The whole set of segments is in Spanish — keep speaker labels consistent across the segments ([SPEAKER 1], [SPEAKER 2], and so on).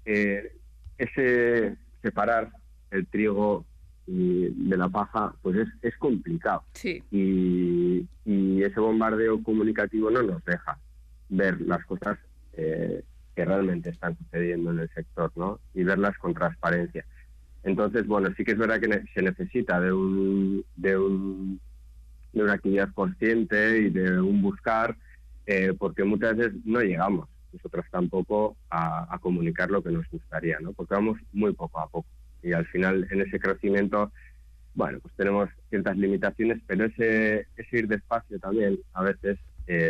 [SPEAKER 1] ese separar el trigo de la paja pues es complicado.
[SPEAKER 2] Sí.
[SPEAKER 1] Y ese bombardeo comunicativo no nos deja ver las cosas que realmente están sucediendo en el sector, ¿no? Y verlas con transparencia. Entonces, bueno, sí que es verdad que se necesita de una actividad consciente y de un buscar, porque muchas veces no llegamos nosotros tampoco a comunicar lo que nos gustaría, ¿no? Porque vamos muy poco a poco. Y al final, en ese crecimiento, bueno, pues tenemos ciertas limitaciones, pero ese ir despacio también a veces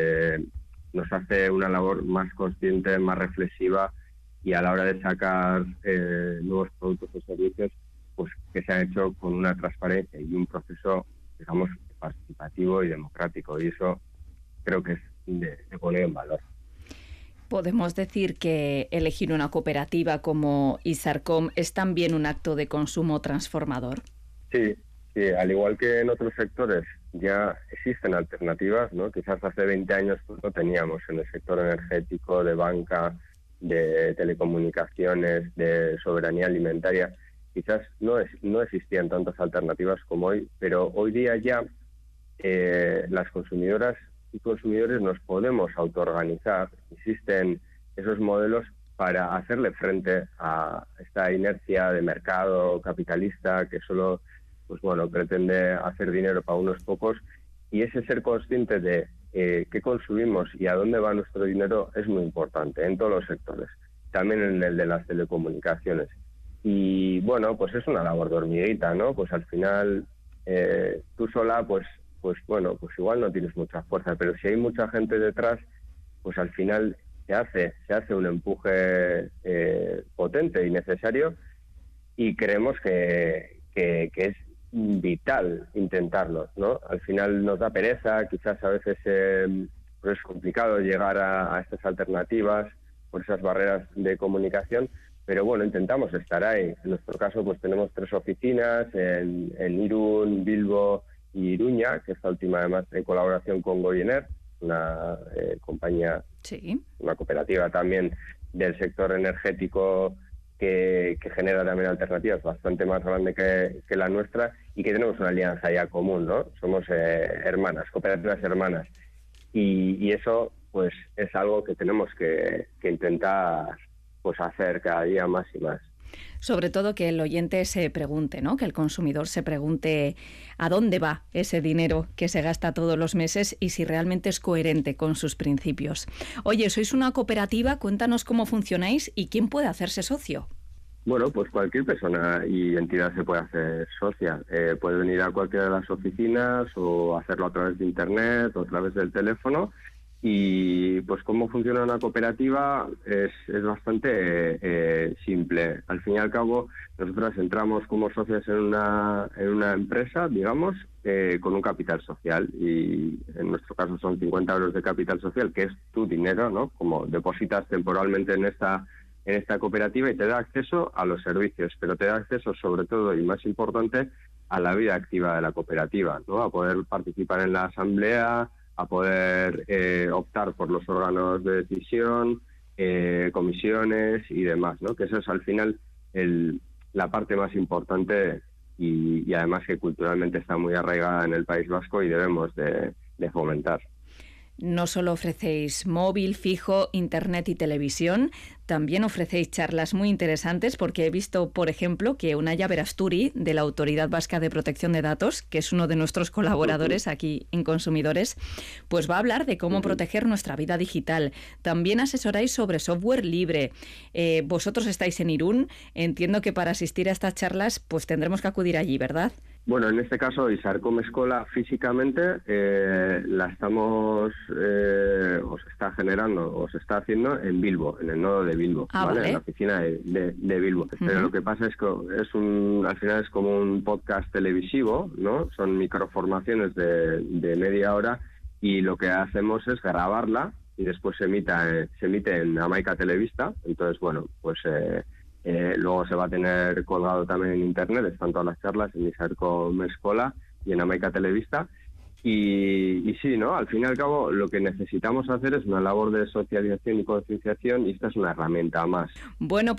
[SPEAKER 1] nos hace una labor más consciente, más reflexiva, y a la hora de sacar nuevos productos o servicios, pues que se ha hecho con una transparencia y un proceso, digamos, participativo y democrático. Y eso creo que es de poner en valor.
[SPEAKER 2] ¿Podemos decir que elegir una cooperativa como Isarcom es también un acto de consumo transformador?
[SPEAKER 1] Sí, al igual que en otros sectores ya existen alternativas, ¿no? Quizás hace 20 años no teníamos en el sector energético, de banca, de telecomunicaciones, de soberanía alimentaria. Quizás no existían tantas alternativas como hoy, pero hoy día ya las consumidoras y consumidores nos podemos autoorganizar. Existen esos modelos para hacerle frente a esta inercia de mercado capitalista que solo, pues bueno, pretende hacer dinero para unos pocos, y ese ser consciente de qué consumimos y a dónde va nuestro dinero es muy importante en todos los sectores, también en el de las telecomunicaciones. Y bueno, pues es una labor de hormiguita, ¿no? Pues al final tú sola, pues bueno, pues igual no tienes mucha fuerza, pero si hay mucha gente detrás, pues al final se hace un empuje potente y necesario, y creemos que es vital intentarlo, ¿no? Al final nos da pereza, quizás a veces pues es complicado llegar a estas alternativas por esas barreras de comunicación, pero bueno, intentamos estar ahí. En nuestro caso, pues tenemos 3 oficinas en Irún, Bilbo y Iruña, que esta última además en colaboración con Goyener, una compañía,
[SPEAKER 2] sí,
[SPEAKER 1] una cooperativa también del sector energético que genera también alternativas bastante más grande que la nuestra, y que tenemos una alianza ya común, ¿no? Somos hermanas, cooperativas hermanas, y eso pues es algo que tenemos que intentar pues hacer cada día más y más.
[SPEAKER 2] Sobre todo que el oyente se pregunte, ¿no? Que el consumidor se pregunte a dónde va ese dinero que se gasta todos los meses y si realmente es coherente con sus principios. Oye, sois una cooperativa, cuéntanos cómo funcionáis y quién puede hacerse socio.
[SPEAKER 1] Bueno, pues cualquier persona y entidad se puede hacer socia. Puede venir a cualquiera de las oficinas o hacerlo a través de internet o a través del teléfono. Y pues cómo funciona una cooperativa es bastante simple. Al fin y al cabo, nosotros entramos como socios en una empresa, digamos, con un capital social, y en nuestro caso son 50 euros de capital social, que es tu dinero, ¿no? Como depositas temporalmente en esta cooperativa, y te da acceso a los servicios, pero te da acceso sobre todo, y más importante, a la vida activa de la cooperativa, ¿no? A poder participar en la asamblea, a poder optar por los órganos de decisión, comisiones y demás, ¿no? Que eso es al final la parte más importante, y además que culturalmente está muy arraigada en el País Vasco y debemos de fomentar.
[SPEAKER 2] No solo ofrecéis móvil, fijo, internet y televisión, también ofrecéis charlas muy interesantes, porque he visto, por ejemplo, que Unaya Berasturi, de la Autoridad Vasca de Protección de Datos, que es uno de nuestros colaboradores aquí en Consumidores, pues va a hablar de cómo proteger nuestra vida digital. También asesoráis sobre software libre. Vosotros estáis en Irún. Entiendo que para asistir a estas charlas pues tendremos que acudir allí, ¿verdad?
[SPEAKER 1] Bueno, en este caso, Isarcom Escola físicamente la estamos, o se está generando, o se está haciendo en Bilbo, en el nodo de Bilbo, ¿vale? En la oficina de Bilbo. Pero lo que pasa es que al final es como un podcast televisivo, ¿no? Son microformaciones de media hora, y lo que hacemos es grabarla y después se emite en Amaica Televista. Entonces, bueno, pues luego se va a tener colgado también en internet. Están todas las charlas en Isarcom Escola y en Amaica Televista. Y sí, ¿no? Al fin y al cabo, lo que necesitamos hacer es una labor de socialización y concienciación, y esta es una herramienta más.
[SPEAKER 2] Bueno,